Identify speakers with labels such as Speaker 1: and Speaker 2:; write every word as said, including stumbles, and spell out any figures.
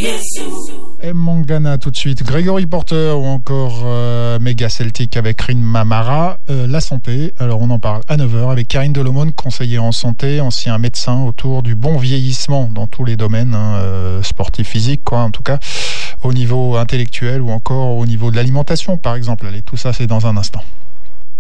Speaker 1: Et Mangana tout de suite, Grégory Porter ou encore euh, Mega Celtic avec Rin Mamara. Euh, la santé, alors on en parle à neuf heures avec Karine Delomone, conseillère en santé, ancien médecin autour du bon vieillissement dans tous les domaines, hein, euh, sportif, physique, quoi, en tout cas, au niveau intellectuel ou encore au niveau de l'alimentation, par exemple. Allez, tout ça, c'est dans un instant.